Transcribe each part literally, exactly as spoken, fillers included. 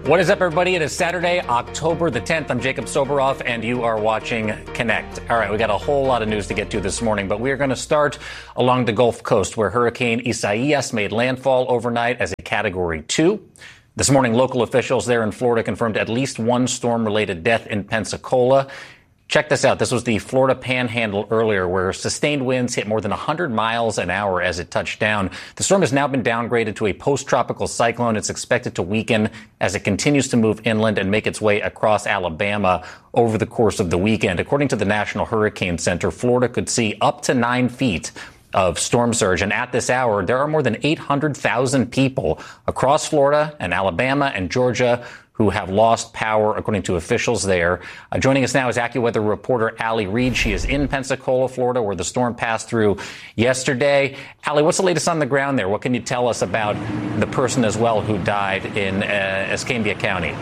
What is up, everybody? It is Saturday, October the tenth. I'm Jacob Soboroff, and you are watching Connect. All right, we got a whole lot of news to get to this morning, but we are going to start along the Gulf Coast, where Hurricane Isaias made landfall overnight as a Category two. This morning, local officials there in Florida confirmed at least one storm-related death in Pensacola. Check this out. This was the Florida Panhandle earlier, where sustained winds hit more than one hundred miles an hour as it touched down. The storm has now been downgraded to a post-tropical cyclone. It's expected to weaken as it continues to move inland and make its way across Alabama over the course of the weekend. According to the National Hurricane Center, Florida could see up to nine feet of storm surge. And at this hour, there are more than eight hundred thousand people across Florida and Alabama and Georgia who have lost power, according to officials there. Uh, joining us now is AccuWeather reporter Allie Reed. She is in Pensacola, Florida, where the storm passed through yesterday. Allie, what's the latest on the ground there? What can you tell us about the person as well who died in uh, Escambia County?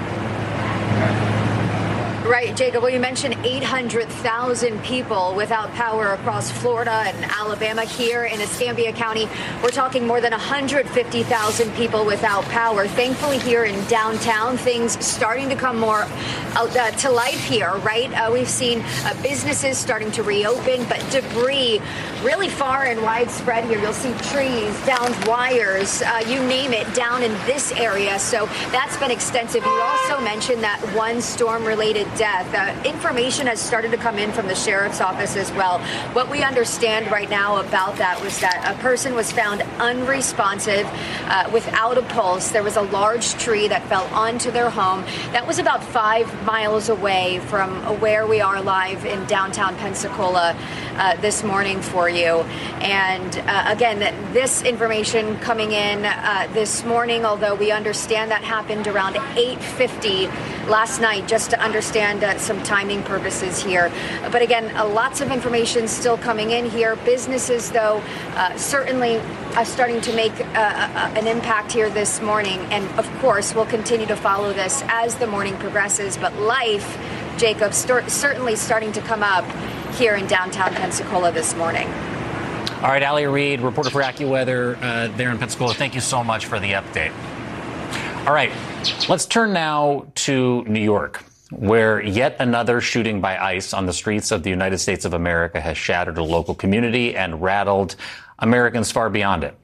Right, Jacob. Well, you mentioned eight hundred thousand people without power across Florida and Alabama. Here in Escambia County, we're talking more than one hundred fifty thousand people without power. Thankfully, here in downtown, things starting to come more uh, to life here, right? Uh, we've seen uh, businesses starting to reopen, but debris really far and widespread here. You'll see trees, downed wires, uh, you name it, down in this area. So that's been extensive. You also mentioned that one storm-related death. Uh, information has started to come in from the sheriff's office as well. What we understand right now about that was that a person was found unresponsive, uh, without a pulse. There was a large tree that fell onto their home. That was about five miles away from where we are live in downtown Pensacola uh, this morning for you. And uh, again, this information coming in uh, this morning, although we understand that happened around eight fifty last night, just to understand Uh, some timing purposes here. But again, uh, lots of information still coming in here. Businesses, though, uh, certainly are starting to make uh, uh, an impact here this morning. And of course, we'll continue to follow this as the morning progresses. But life, Jacob, start, certainly starting to come up here in downtown Pensacola this morning. All right, Allie Reed, reporter for AccuWeather uh, there in Pensacola. Thank you so much for the update. All right, let's turn now to New York, where yet another shooting by ICE on the streets of the United States of America has shattered a local community and rattled Americans far beyond it.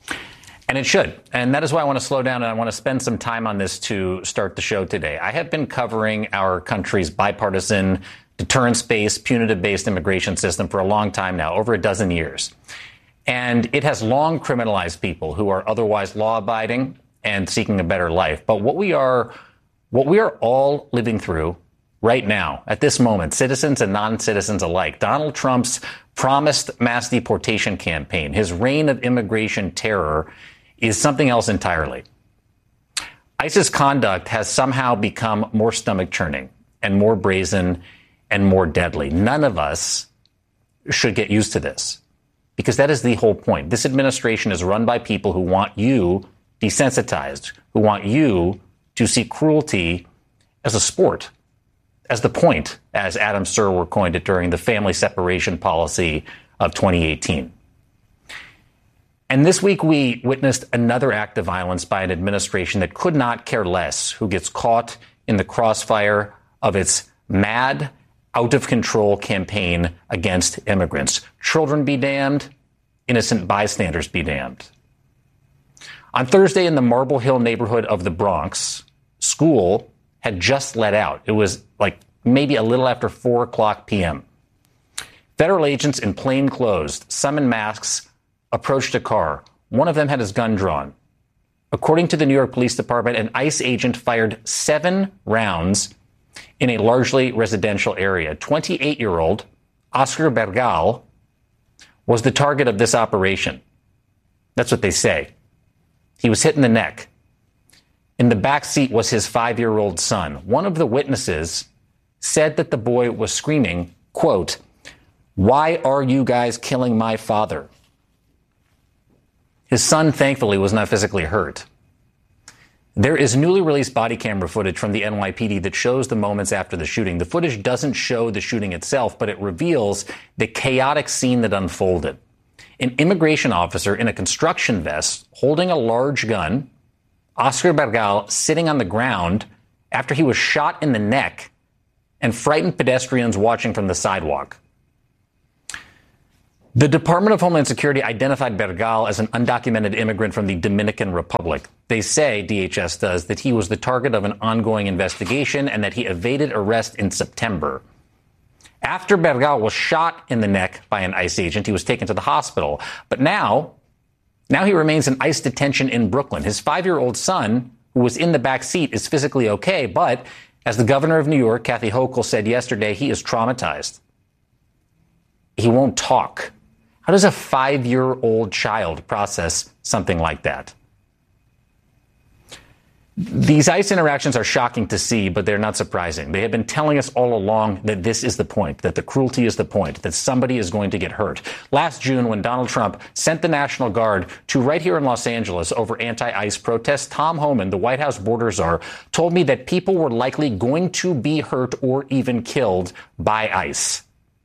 And it should. And that is why I want to slow down and I want to spend some time on this to start the show today. I have been covering our country's bipartisan, deterrence-based, punitive-based immigration system for a long time now, over a dozen years. And it has long criminalized people who are otherwise law-abiding and seeking a better life. But what we are What we are all living through right now, at this moment, citizens and non-citizens alike, Donald Trump's promised mass deportation campaign, his reign of immigration terror, is something else entirely. ICE's conduct has somehow become more stomach-churning and more brazen and more deadly. None of us should get used to this, because that is the whole point. This administration is run by people who want you desensitized, who want you to see cruelty as a sport, as the point, as Adam Serwer coined it during the family separation policy of twenty eighteen. And this week we witnessed another act of violence by an administration that could not care less who gets caught in the crossfire of its mad, out-of-control campaign against immigrants. Children be damned, innocent bystanders be damned. On Thursday in the Marble Hill neighborhood of the Bronx, school had just let out. It was like maybe a little after four o'clock p.m. Federal agents in plain clothes, some in masks, approached a car. One of them had his gun drawn. According to the New York Police Department, an ICE agent fired seven rounds in a largely residential area. twenty-eight-year-old Oscar Bergal was the target of this operation. That's what they say. He was hit in the neck. In the back seat was his five-year-old son. One of the witnesses said that the boy was screaming, quote, "Why are you guys killing my father?" His son, thankfully, was not physically hurt. There is newly released body camera footage from the N Y P D that shows the moments after the shooting. The footage doesn't show the shooting itself, but it reveals the chaotic scene that unfolded. An immigration officer in a construction vest holding a large gun, Oscar Bergal sitting on the ground after he was shot in the neck and frightened pedestrians watching from the sidewalk. The Department of Homeland Security identified Bergal as an undocumented immigrant from the Dominican Republic. They say, D H S does, that he was the target of an ongoing investigation and that he evaded arrest in September. After Bergal was shot in the neck by an ICE agent, he was taken to the hospital. But now, now he remains in ICE detention in Brooklyn. His five-year-old son, who was in the back seat, is physically okay, but as the governor of New York, Kathy Hochul, said yesterday, he is traumatized. He won't talk. How does a five-year-old child process something like that? These ICE interactions are shocking to see, but they're not surprising. They have been telling us all along that this is the point, that the cruelty is the point, that somebody is going to get hurt. Last June, when Donald Trump sent the National Guard to right here in Los Angeles over anti-ICE protests, Tom Homan, the White House border czar, told me that people were likely going to be hurt or even killed by ICE.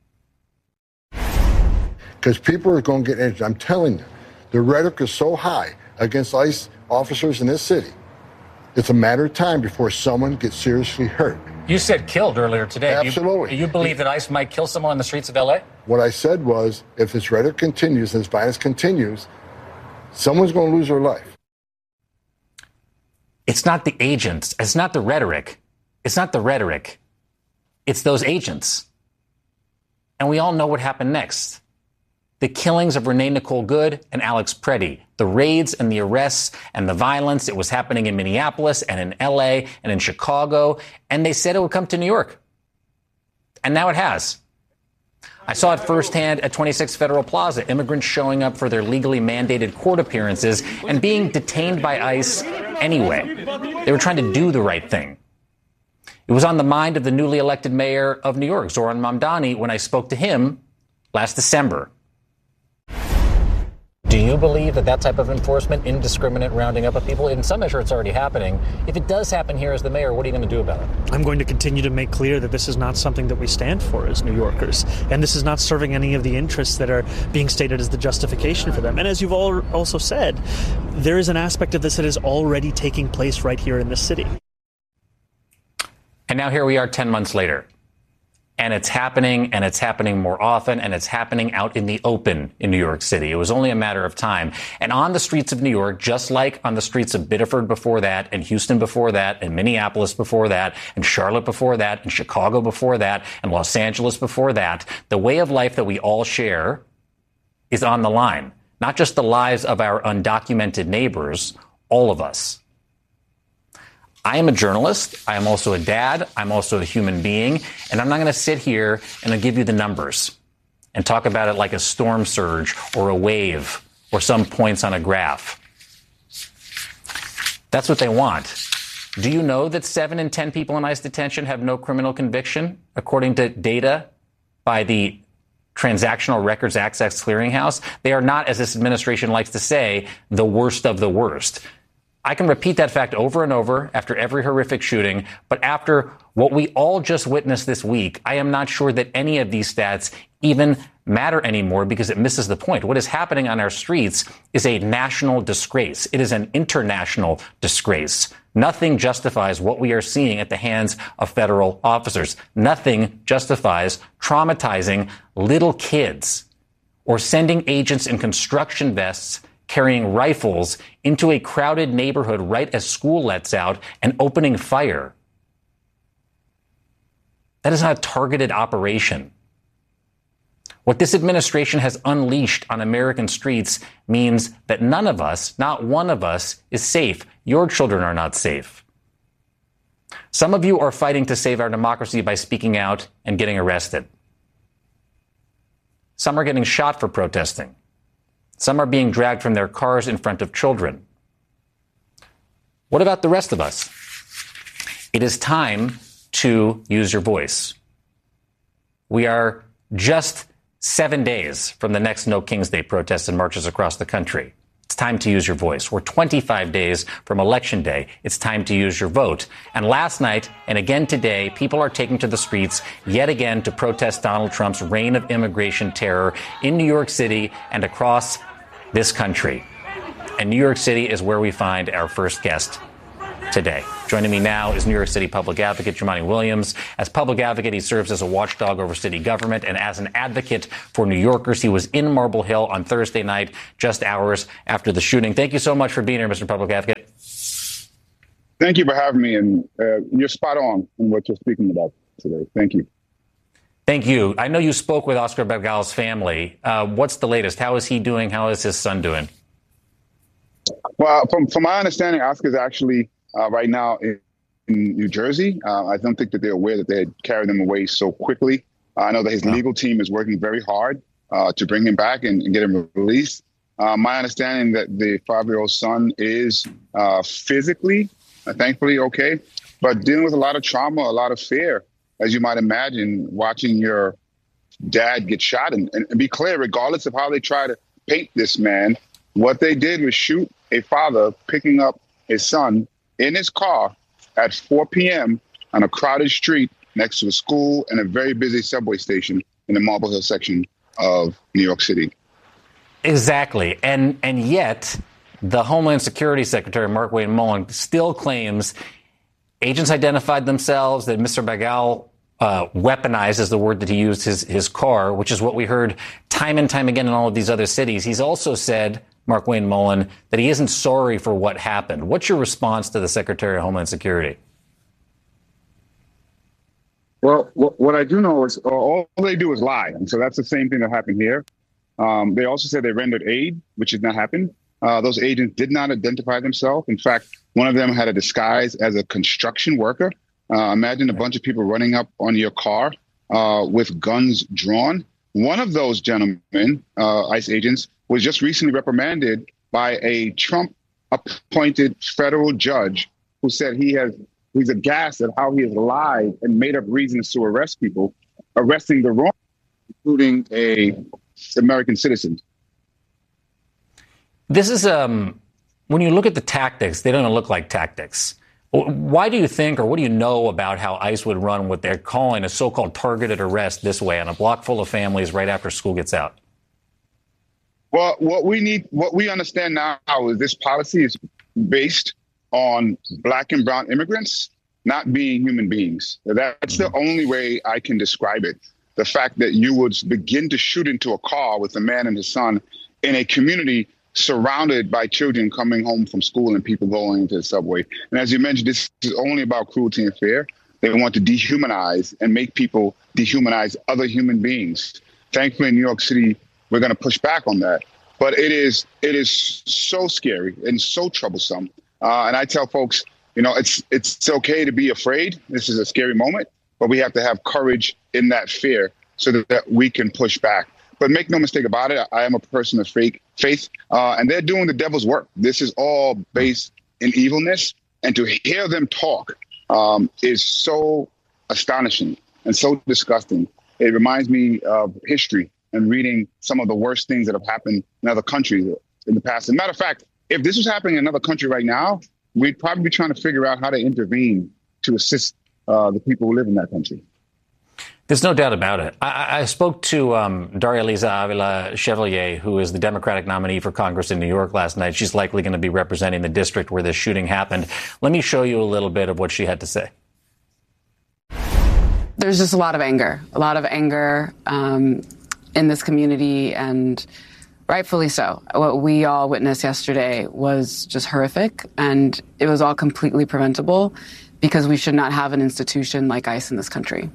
Because people are going to get injured. I'm telling you, the rhetoric is so high against ICE officers in this city. It's a matter of time before someone gets seriously hurt. You said killed earlier today. Absolutely. Do you, you believe that ICE might kill someone on the streets of L A? What I said was, if this rhetoric continues and this violence continues, someone's going to lose their life. It's not the agents. It's not the rhetoric. It's not the rhetoric. It's those agents. And we all know what happened next. The killings of Renee Nicole Good and Alex Preddy, the raids and the arrests and the violence. It was happening in Minneapolis and in L A and in Chicago. And they said it would come to New York. And now it has. I saw it firsthand at twenty-six Federal Plaza, immigrants showing up for their legally mandated court appearances and being detained by ICE anyway. They were trying to do the right thing. It was on the mind of the newly elected mayor of New York, Zohran Mamdani, when I spoke to him last December. Do you believe that that type of enforcement, indiscriminate rounding up of people, in some measure it's already happening? If it does happen here as the mayor, what are you going to do about it? I'm going to continue to make clear that this is not something that we stand for as New Yorkers. And this is not serving any of the interests that are being stated as the justification for them. And as you've all also said, there is an aspect of this that is already taking place right here in this city. And now here we are ten months later. And it's happening, and it's happening more often, and it's happening out in the open in New York City. It was only a matter of time. And on the streets of New York, just like on the streets of Biddeford before that, and Houston before that, and Minneapolis before that, and Charlotte before that, and Chicago before that, and Los Angeles before that, the way of life that we all share is on the line. Not just the lives of our undocumented neighbors, all of us. I am a journalist. I am also a dad. I'm also a human being. And I'm not going to sit here and I'll give you the numbers and talk about it like a storm surge or a wave or some points on a graph. That's what they want. Do you know that seven in ten people in ICE detention have no criminal conviction, according to data by the Transactional Records Access Clearinghouse? They are not, as this administration likes to say, the worst of the worst. I can repeat that fact over and over after every horrific shooting, but after what we all just witnessed this week, I am not sure that any of these stats even matter anymore because it misses the point. What is happening on our streets is a national disgrace. It is an international disgrace. Nothing justifies what we are seeing at the hands of federal officers. Nothing justifies traumatizing little kids or sending agents in construction vests carrying rifles into a crowded neighborhood right as school lets out and opening fire. That is not a targeted operation. What this administration has unleashed on American streets means that none of us, not one of us, is safe. Your children are not safe. Some of you are fighting to save our democracy by speaking out and getting arrested. Some are getting shot for protesting. Some are being dragged from their cars in front of children. What about the rest of us? It is time to use your voice. We are just seven days from the next No King's Day protests and marches across the country. It's time to use your voice. We're twenty-five days from Election Day. It's time to use your vote. And last night and again today, people are taking to the streets yet again to protest Donald Trump's reign of immigration terror in New York City and across this country. And New York City is where we find our first guest today. Joining me now is New York City Public Advocate Jumaane Williams. As public advocate, he serves as a watchdog over city government, and as an advocate for New Yorkers, he was in Marble Hill on Thursday night, just hours after the shooting. Thank you so much for being here, Mister Public Advocate. Thank you for having me, and uh, you're spot on in what you're speaking about today. Thank you. Thank you. I know you spoke with Oscar Begal's family. Uh, what's the latest? How is he doing? How is his son doing? Well, from, from my understanding, Oscar's actually uh, right now in, in New Jersey. Uh, I don't think that they're aware that they had carried him away so quickly. Uh, I know that his oh. legal team is working very hard uh, to bring him back and, and get him released. Uh, my understanding that the five-year-old son is uh, physically, uh, thankfully, okay, but dealing with a lot of trauma, a lot of fear, as you might imagine, watching your dad get shot. And, and, and be clear, regardless of how they try to paint this man, what they did was shoot a father picking up his son in his car at four p.m. on a crowded street next to a school and a very busy subway station in the Marble Hill section of New York City. Exactly. And and yet the Homeland Security Secretary, Markwayne Mullin, still claims agents identified themselves, that Mister Begal uh, weaponized, is the word that he used, his, his car, which is what we heard time and time again in all of these other cities. He's also said, Markwayne Mullin, that he isn't sorry for what happened. What's your response to the Secretary of Homeland Security? Well, what I do know is all they do is lie. And so that's the same thing that happened here. Um, they also said they rendered aid, which did not happen. Uh, those agents did not identify themselves. In fact, one of them had a disguise as a construction worker. Uh, imagine a bunch of people running up on your car uh, with guns drawn. One of those gentlemen, uh, ICE agents, was just recently reprimanded by a Trump-appointed federal judge who said he has he's aghast at how he has lied and made up reasons to arrest people, arresting the wrong, including a American citizen. This is, um, when you look at the tactics, they don't look like tactics. Why do you think, or what do you know about how ICE would run what they're calling a so-called targeted arrest this way on a block full of families right after school gets out? Well, what we need, what we understand now is this policy is based on black and brown immigrants not being human beings. That's the only way I can describe it. The fact that you would begin to shoot into a car with a man and his son in a community surrounded by children coming home from school and people going into the subway. And as you mentioned, this is only about cruelty and fear. They want to dehumanize and make people dehumanize other human beings. Thankfully, in New York City, we're going to push back on that. But it is it is so scary and so troublesome. Uh, and I tell folks, you know, it's it's okay to be afraid. This is a scary moment, but we have to have courage in that fear so that, that we can push back. But make no mistake about it, I am a person of faith, faith, uh, and they're doing the devil's work. This is all based in evilness. And to hear them talk um, is so astonishing and so disgusting. It reminds me of history and reading some of the worst things that have happened in other countries in the past. As a matter of fact, if this was happening in another country right now, we'd probably be trying to figure out how to intervene to assist uh, the people who live in that country. There's no doubt about it. I, I spoke to um, Daria Liza Avila Chevalier, who is the Democratic nominee for Congress in New York last night. She's likely going to be representing the district where this shooting happened. Let me show you a little bit of what she had to say. There's just a lot of anger, a lot of anger um, in this community, and rightfully so. What we all witnessed yesterday was just horrific, and it was all completely preventable because we should not have an institution like ICE in this country.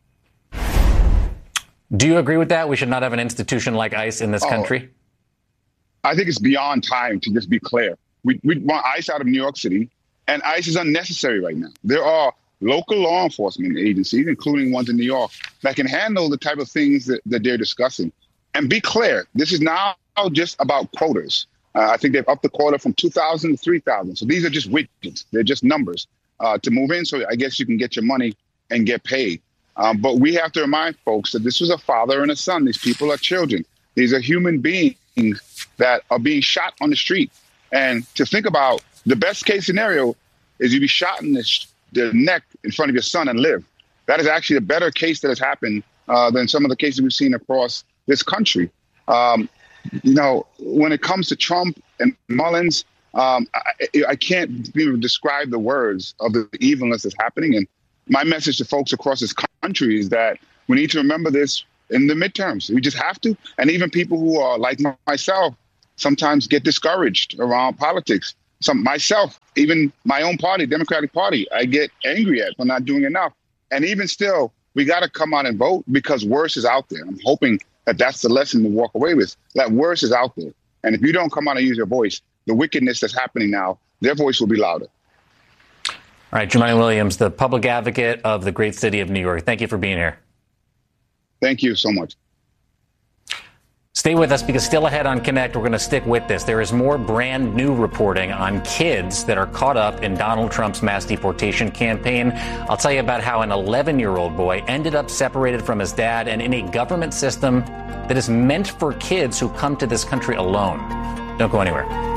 Do you agree with that? We should not have an institution like ICE in this oh, country? I think it's beyond time to just be clear. We, we want ICE out of New York City, and ICE is unnecessary right now. There are local law enforcement agencies, including ones in New York, that can handle the type of things that, that they're discussing. And be clear, this is now just about quotas. Uh, I think they've upped the quota from two thousand to three thousand. So these are just widgets. They're just numbers uh, to move in. So I guess you can get your money and get paid. Um, but we have to remind folks that this was a father and a son. These people are children. These are human beings that are being shot on the street. And to think about the best case scenario is you be shot in the, sh- the neck in front of your son and live. That is actually a better case that has happened uh, than some of the cases we've seen across this country. Um, you know, when it comes to Trump and Mullins. Um, I, I can't even describe the words of the evilness that's happening. And my message to folks across this country is that we need to remember this in the midterms. We just have to. And even people who are like myself sometimes get discouraged around politics. Some myself, even my own party, Democratic Party, I get angry at for not doing enough. And even still, we got to come out and vote because worse is out there. I'm hoping that that's the lesson to walk away with, that worse is out there. And if you don't come out and use your voice, the wickedness that's happening now, their voice will be louder. All right, Jumaane Williams, the public advocate of the great city of New York. Thank you for being here. Thank you so much. Stay with us because still ahead on Connect, we're going to stick with this. There is more brand new reporting on kids that are caught up in Donald Trump's mass deportation campaign. I'll tell you about how an eleven-year-old boy ended up separated from his dad and in a government system that is meant for kids who come to this country alone. Don't go anywhere.